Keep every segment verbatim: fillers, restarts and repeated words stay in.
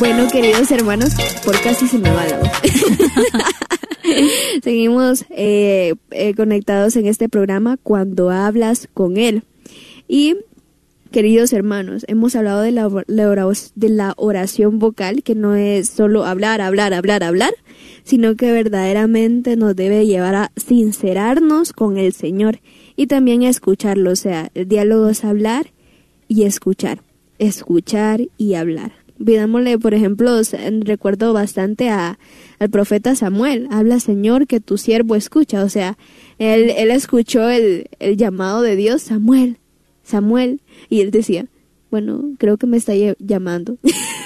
Bueno, queridos hermanos, por casi se me va la voz. Seguimos eh, eh, conectados en este programa Cuando hablas con Él. Y, queridos hermanos, hemos hablado de la, la, de la oración vocal, que no es solo hablar, hablar, hablar, hablar, sino que verdaderamente nos debe llevar a sincerarnos con el Señor y también a escucharlo. O sea, el diálogo es hablar y escuchar, escuchar y hablar. Pidámosle, por ejemplo, recuerdo bastante a, al profeta Samuel: habla, Señor, que tu siervo escucha. O sea, él, él escuchó el, el llamado de Dios: Samuel, Samuel, y él decía, bueno, creo que me está llamando.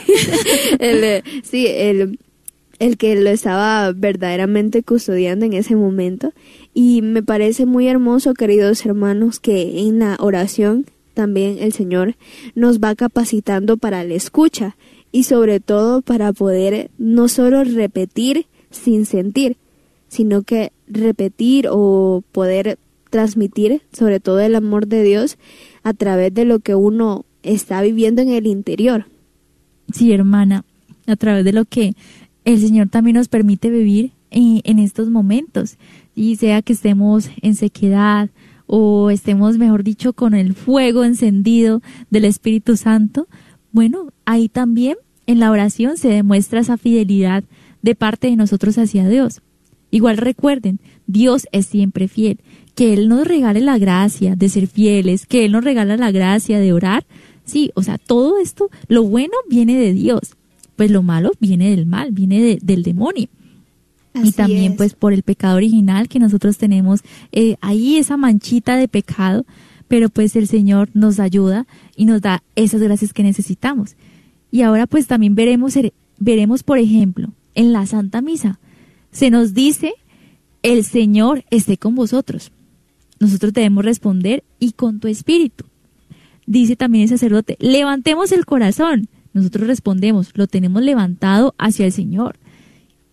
el, sí, el, el que lo estaba verdaderamente custodiando en ese momento. Y me parece muy hermoso, queridos hermanos, que en la oración también el Señor nos va capacitando para la escucha y sobre todo para poder no solo repetir sin sentir, sino que repetir o poder transmitir sobre todo el amor de Dios a través de lo que uno está viviendo en el interior. Sí, hermana, a través de lo que el Señor también nos permite vivir en, en estos momentos, y sea que estemos en sequedad o estemos, mejor dicho, con el fuego encendido del Espíritu Santo. Bueno, ahí también en la oración se demuestra esa fidelidad de parte de nosotros hacia Dios. Igual recuerden, Dios es siempre fiel. Que Él nos regale la gracia de ser fieles, que Él nos regala la gracia de orar. Sí, o sea, todo esto, lo bueno viene de Dios, pues lo malo viene del mal, viene de, del demonio. Así y también es. Pues por el pecado original que nosotros tenemos eh, ahí, esa manchita de pecado, pero pues el Señor nos ayuda y nos da esas gracias que necesitamos. Y ahora pues también veremos, veremos por ejemplo, en la Santa Misa, se nos dice: el Señor esté con vosotros. Nosotros debemos responder: y con tu espíritu. Dice también el sacerdote: levantemos el corazón. Nosotros respondemos: lo tenemos levantado hacia el Señor.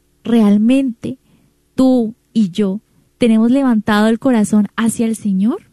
¿Realmente tú y yo tenemos levantado el corazón hacia el Señor?